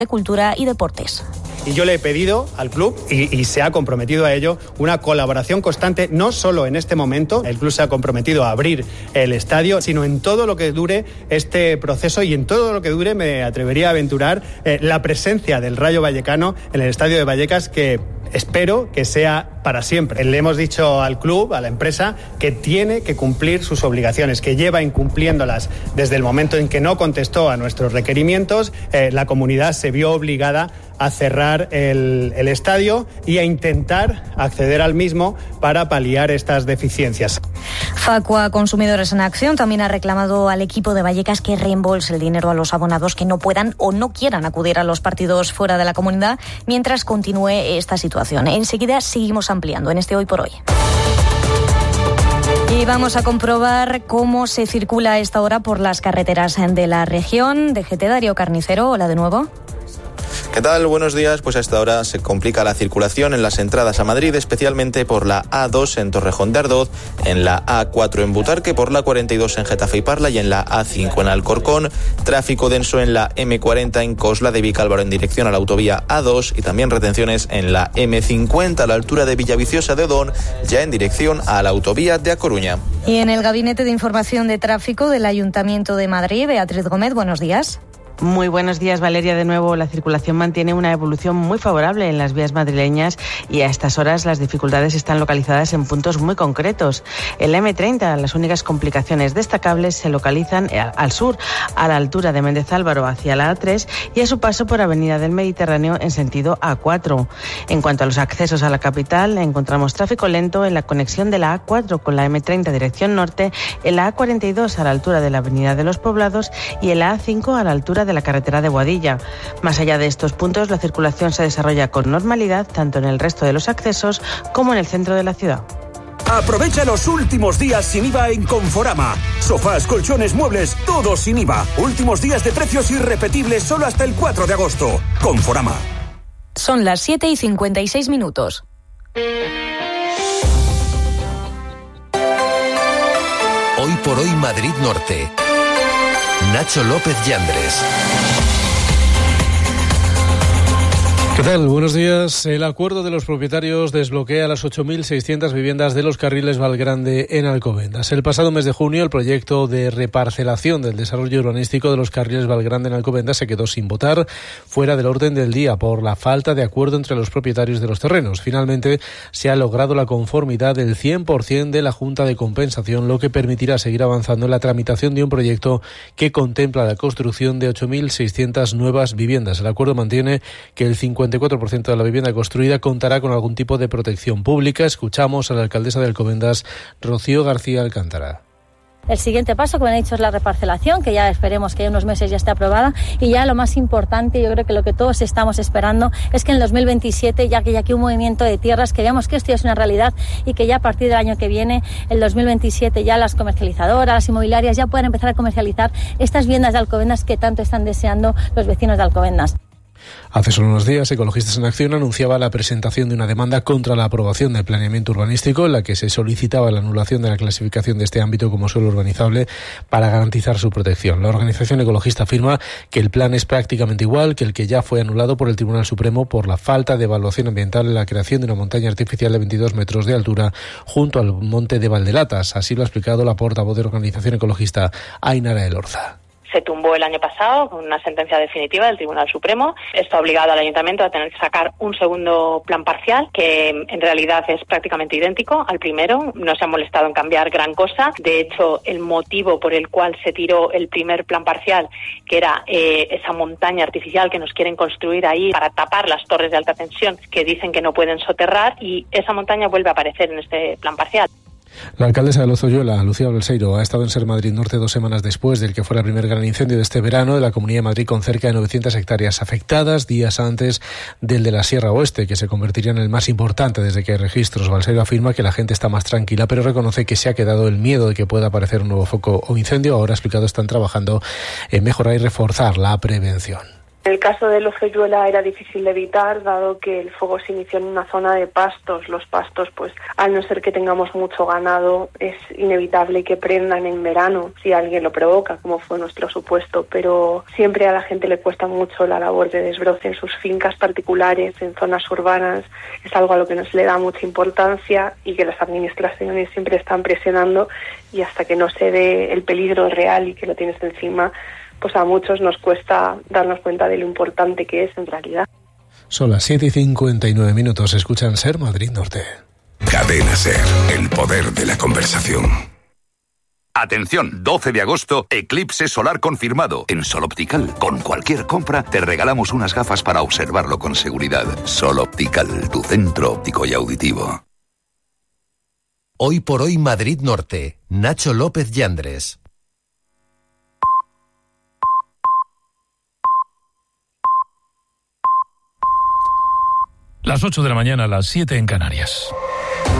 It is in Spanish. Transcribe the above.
de Cultura y Deportes. Y yo le he pedido al club, y se ha comprometido a ello, una colaboración constante, no solo en este momento. El club se ha comprometido a abrir el estadio, sino en todo lo que dure este proceso y en todo lo que dure, me atrevería a aventurar, la presencia del Rayo Vallecano en el estadio de Vallecas, que espero que sea para siempre. Le hemos dicho al club, a la empresa, que tiene que cumplir sus obligaciones, que lleva incumpliéndolas desde el momento en que no contestó a nuestros requerimientos. La comunidad se vio obligada a cerrar el estadio y a intentar acceder al mismo para paliar estas deficiencias. Facua Consumidores en Acción también ha reclamado al equipo de Vallecas que reembolse el dinero a los abonados que no puedan o no quieran acudir a los partidos fuera de la comunidad mientras continúe esta situación. Enseguida seguimos ampliando en este Hoy por Hoy. Y vamos a comprobar cómo se circula a esta hora por las carreteras de la región. DGT, Darío Carnicero, hola de nuevo. ¿Qué tal? Buenos días. Pues a esta hora se complica la circulación en las entradas a Madrid, especialmente por la A2 en Torrejón de Ardoz, en la A4 en Butarque, por la 42 en Getafe y Parla y en la A5 en Alcorcón. Tráfico denso en la M40 en Cosla de Vicálvaro en dirección a la autovía A2 y también retenciones en la M50 a la altura de Villaviciosa de Odón, ya en dirección a la autovía de A Coruña. Y en el Gabinete de Información de Tráfico del Ayuntamiento de Madrid, Beatriz Gómez, buenos días. Muy buenos días, Valeria. De nuevo, la circulación mantiene una evolución muy favorable en las vías madrileñas y a estas horas las dificultades están localizadas en puntos muy concretos. En la M30, las únicas complicaciones destacables se localizan al sur, a la altura de Méndez Álvaro hacia la A3 y a su paso por Avenida del Mediterráneo en sentido A4. En cuanto a los accesos a la capital, encontramos tráfico lento en la conexión de la A4 con la M30 dirección norte, en la A42 a la altura de la Avenida de los Poblados y en la A5 a la altura de la carretera de Boadilla. Más allá de estos puntos, la circulación se desarrolla con normalidad tanto en el resto de los accesos como en el centro de la ciudad. Aprovecha los últimos días sin IVA en Conforama. Sofás, colchones, muebles, todo sin IVA. Últimos días de precios irrepetibles solo hasta el 4 de agosto. Conforama. Son las 7:56. Hoy por Hoy Madrid Norte. Nacho López Yandres. ¿Qué tal? Buenos días. El acuerdo de los propietarios desbloquea las 8.600 viviendas de los carriles Valgrande en Alcobendas. El pasado mes de junio, el proyecto de reparcelación del desarrollo urbanístico de los carriles Valgrande en Alcobendas se quedó sin votar, fuera del orden del día, por la falta de acuerdo entre los propietarios de los terrenos. Finalmente, se ha logrado la conformidad del 100% de la Junta de Compensación, lo que permitirá seguir avanzando en la tramitación de un proyecto que contempla la construcción de 8.600 nuevas viviendas. El acuerdo mantiene que el 54% de la vivienda construida contará con algún tipo de protección pública. Escuchamos a la alcaldesa de Alcobendas, Rocío García Alcántara. El siguiente paso, como he dicho, es la reparcelación, que ya esperemos que en unos meses ya esté aprobada. Y ya lo más importante, yo creo que lo que todos estamos esperando es que en el 2027, ya que hay aquí un movimiento de tierras, que veamos que esto ya es una realidad y que ya a partir del año que viene, el 2027, ya las comercializadoras, las inmobiliarias ya puedan empezar a comercializar estas viviendas de Alcobendas que tanto están deseando los vecinos de Alcobendas. Hace solo unos días, Ecologistas en Acción anunciaba la presentación de una demanda contra la aprobación del planeamiento urbanístico, en la que se solicitaba la anulación de la clasificación de este ámbito como suelo urbanizable para garantizar su protección. La organización ecologista afirma que el plan es prácticamente igual que el que ya fue anulado por el Tribunal Supremo por la falta de evaluación ambiental en la creación de una montaña artificial de 22 metros de altura junto al monte de Valdelatas. Así lo ha explicado la portavoz de la organización ecologista, Ainara Elorza. Se tumbó el año pasado con una sentencia definitiva del Tribunal Supremo. Esto ha obligado al Ayuntamiento a tener que sacar un segundo plan parcial que en realidad es prácticamente idéntico al primero. No se ha molestado en cambiar gran cosa. De hecho, el motivo por el cual se tiró el primer plan parcial, que era esa montaña artificial que nos quieren construir ahí para tapar las torres de alta tensión que dicen que no pueden soterrar, y esa montaña vuelve a aparecer en este plan parcial. La alcaldesa de Lozoyola, Lucía Balseiro, ha estado en Ser Madrid Norte 2 semanas después del que fuera el primer gran incendio de este verano de la Comunidad de Madrid, con cerca de 900 hectáreas afectadas, días antes del de la Sierra Oeste, que se convertiría en el más importante desde que hay registros. Balseiro afirma que la gente está más tranquila, pero reconoce que se ha quedado el miedo de que pueda aparecer un nuevo foco o incendio. Ahora, ha explicado, están trabajando en mejorar y reforzar la prevención. En el caso de Lofeyuela era difícil de evitar, dado que el fuego se inició en una zona de pastos. Los pastos, pues, al no ser que tengamos mucho ganado, es inevitable que prendan en verano, si alguien lo provoca, como fue nuestro supuesto. Pero siempre a la gente le cuesta mucho la labor de desbroce en sus fincas particulares, en zonas urbanas. Es algo a lo que no se le da mucha importancia y que las administraciones siempre están presionando, y hasta que no se ve el peligro real y que lo tienes encima, pues a muchos nos cuesta darnos cuenta de lo importante que es en realidad. Son las 7:59. Escuchan Ser Madrid Norte. Cadena Ser, el poder de la conversación. Atención, 12 de agosto, eclipse solar confirmado. En Sol Optical, con cualquier compra, te regalamos unas gafas para observarlo con seguridad. Sol Optical, tu centro óptico y auditivo. Hoy por hoy Madrid Norte. Nacho López Yandres. Las 8 de la mañana, las 7 en Canarias.